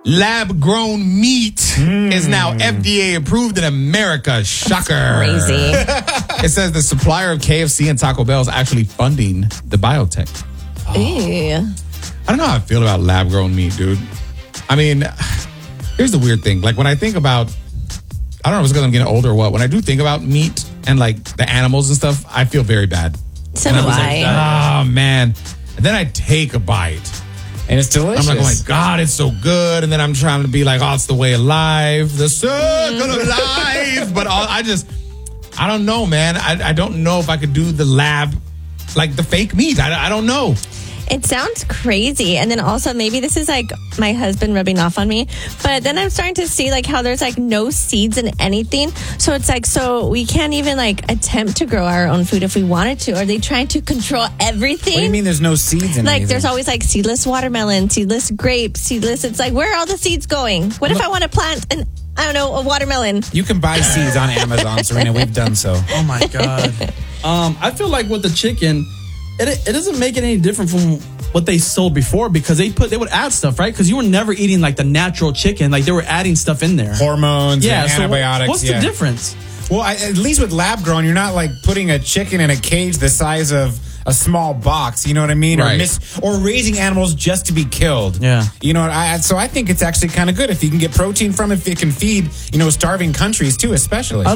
lab-grown meat is now FDA approved in America. Shocker. Crazy. It says the supplier of KFC and Taco Bell is actually funding the biotech. Ew. I don't know how I feel about lab-grown meat, dude. I mean, here's the weird thing. Like, when I think about, I don't know if it's because I'm getting older or what. When I do think about meat and, like, the animals and stuff, I feel very bad. So And do I'm just I. like, oh, man. And then I take a bite. And it's delicious. I'm like, oh, my God, it's so good. And then I'm trying to be like, oh, it's the way of life. The circle of life. But I don't know, man. I don't know if I could do the lab, like the fake meat. I don't know. It sounds crazy. And then also maybe this is like my husband rubbing off on me. But then I'm starting to see like how there's like no seeds in anything. So it's like, so we can't even like attempt to grow our own food if we wanted to. Are they trying to control everything? What do you mean there's no seeds in Like anything? there's always like seedless watermelon, seedless grapes, seedless. It's like, where are all the seeds going? What if I want to plant a watermelon? You can buy seeds on Amazon, Serena. We've done so. Oh my God. I feel like with the chicken, it doesn't make it any different from what they sold before because they would add stuff, right? Because you were never eating like the natural chicken. Like they were adding stuff in there. Hormones and so antibiotics. what's the difference? Well, at least with lab grown, you're not like putting a chicken in a cage the size of a small box. You know what I mean? Right. Or raising animals just to be killed. Yeah. You know, so I think it's actually kind of good if you can get protein from it. If it can feed, starving countries too, especially.